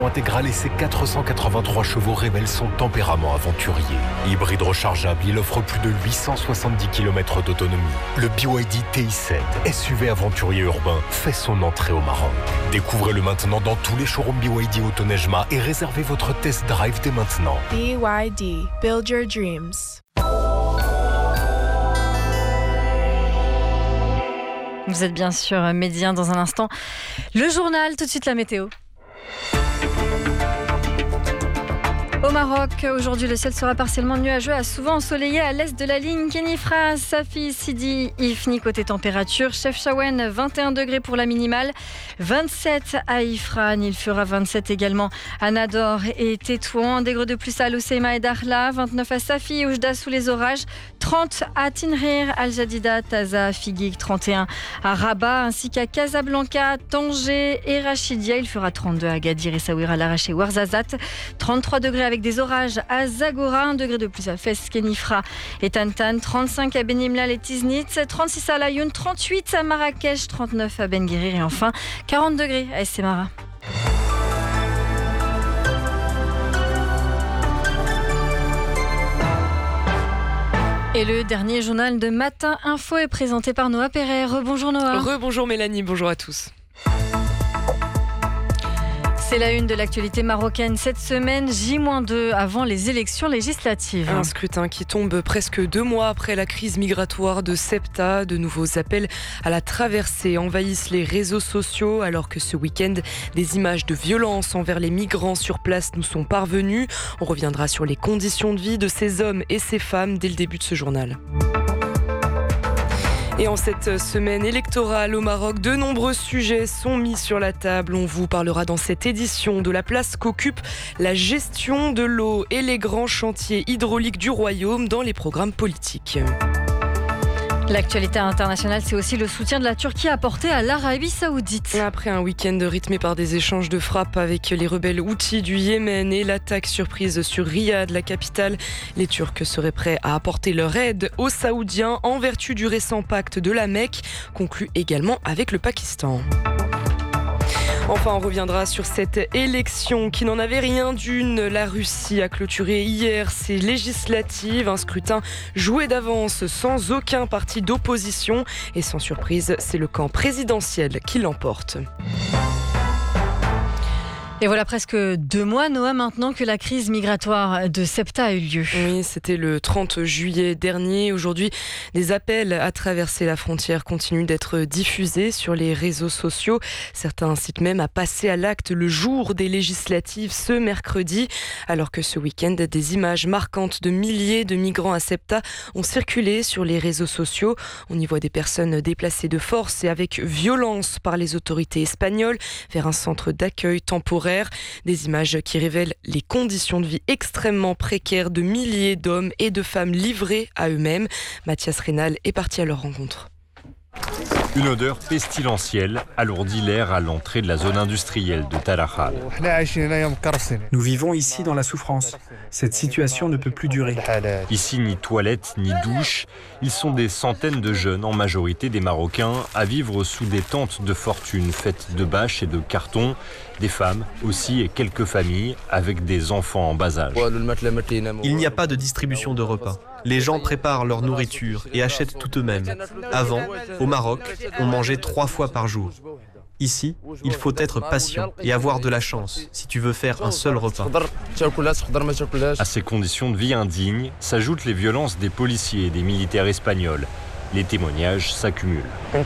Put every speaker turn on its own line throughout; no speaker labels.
Intégral et ses 483 chevaux révèlent son tempérament aventurier. Hybride rechargeable, il offre plus de 870 km d'autonomie. Le BYD TI7, SUV aventurier urbain, fait son entrée au Maroc. Découvrez-le maintenant dans tous les showrooms BYD Autonejma et réservez votre test drive dès maintenant.
BYD, build your dreams.
Vous êtes bien sûr Médien dans un instant. Le journal, tout de suite la météo. Au Maroc, aujourd'hui, le ciel sera partiellement nuageux à souvent ensoleillé à l'est de la ligne Kenifra, Safi, Sidi, Ifni côté température. Chefchaouen, 21 degrés pour la minimale, 27 à Ifrane, il fera 27 également à Nador et Tétouan. Degrés de plus à Lousseima et Dakhla, 29 à Safi, Oujda sous les orages, 30 à Tinrir, Al-Jadida, Taza, Figuig, 31 à Rabat, ainsi qu'à Casablanca, Tanger et Rachidia. Il fera 32 à Gadir, Essaouira, Larache et Ouarzazate, 33 degrés avec des orages à Zagora, 1 degré de plus à Fès, Kenifra et Tantan, 35 à Benimlal et Tiznit, 36 à Laayoune, 38 à Marrakech, 39 à Ben Guerir et enfin 40 degrés à Essemara. Et le dernier journal de Matin Info est présenté par Noah Perret. Rebonjour Noah.
Rebonjour Mélanie, bonjour à tous.
C'est la une de l'actualité marocaine cette semaine, J-2 avant les élections législatives.
Un scrutin qui tombe presque 2 mois après la crise migratoire de Ceuta. De nouveaux appels à la traversée envahissent les réseaux sociaux alors que ce week-end, des images de violence envers les migrants sur place nous sont parvenues. On reviendra sur les conditions de vie de ces hommes et ces femmes dès le début de ce journal. Et en cette semaine électorale au Maroc, de nombreux sujets sont mis sur la table. On vous parlera dans cette édition de la place qu'occupe la gestion de l'eau et les grands chantiers hydrauliques du royaume dans les programmes politiques.
L'actualité internationale, c'est aussi le soutien de la Turquie apporté à l'Arabie Saoudite.
Après un week-end rythmé par des échanges de frappes avec les rebelles houthis du Yémen et l'attaque surprise sur Riyad, la capitale, les Turcs seraient prêts à apporter leur aide aux Saoudiens en vertu du récent pacte de la Mecque, conclu également avec le Pakistan. Enfin, on reviendra sur cette élection qui n'en avait rien d'une. La Russie a clôturé hier ses législatives, un scrutin joué d'avance sans aucun parti d'opposition. Et sans surprise, c'est le camp présidentiel qui l'emporte.
Et voilà presque 2 mois, Noah, maintenant que la crise migratoire de Ceuta a eu lieu.
Oui, c'était le 30 juillet dernier. Aujourd'hui, des appels à traverser la frontière continuent d'être diffusés sur les réseaux sociaux. Certains incitent même à passer à l'acte le jour des législatives, ce mercredi. Alors que ce week-end, des images marquantes de milliers de migrants à Ceuta ont circulé sur les réseaux sociaux. On y voit des personnes déplacées de force et avec violence par les autorités espagnoles vers un centre d'accueil temporaire. Des images qui révèlent les conditions de vie extrêmement précaires de milliers d'hommes et de femmes livrés à eux-mêmes. Mathias Rénal est parti à leur rencontre.
Une odeur pestilentielle alourdit l'air à l'entrée de la zone industrielle de Tarajal.
Nous vivons ici dans la souffrance. Cette situation ne peut plus durer.
Ici, ni toilette, ni douche. Ils sont des centaines de jeunes, en majorité des Marocains, à vivre sous des tentes de fortune faites de bâches et de cartons. Des femmes aussi et quelques familles avec des enfants en bas âge.
Il n'y a pas de distribution de repas. Les gens préparent leur nourriture et achètent tout eux-mêmes. Avant, au Maroc, on mangeait 3 fois par jour. Ici, il faut être patient et avoir de la chance si tu veux faire un seul repas.
À ces conditions de vie indignes s'ajoutent les violences des policiers et des militaires espagnols. Les témoignages s'accumulent.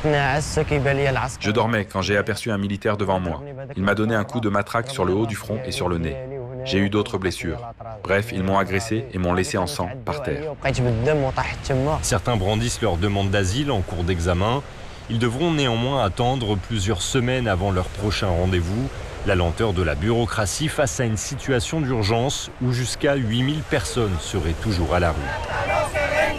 Je dormais quand j'ai aperçu un militaire devant moi. Il m'a donné un coup de matraque sur le haut du front et sur le nez. J'ai eu d'autres blessures. Bref, ils m'ont agressé et m'ont laissé en sang par terre.
Certains brandissent leur demande d'asile en cours d'examen. Ils devront néanmoins attendre plusieurs semaines avant leur prochain rendez-vous. La lenteur de la bureaucratie face à une situation d'urgence où jusqu'à 8000 personnes seraient toujours à la rue.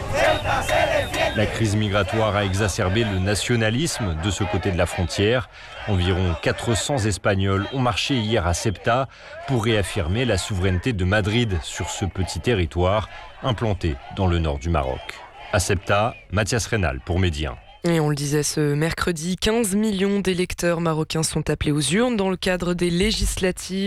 La crise migratoire a exacerbé le nationalisme de ce côté de la frontière. Environ 400 Espagnols ont marché hier à Ceuta pour réaffirmer la souveraineté de Madrid sur ce petit territoire implanté dans le nord du Maroc. À Ceuta, Mathias Rénal pour Médien.
Et on le disait ce mercredi, 15 millions d'électeurs marocains sont appelés aux urnes dans le cadre des législatives.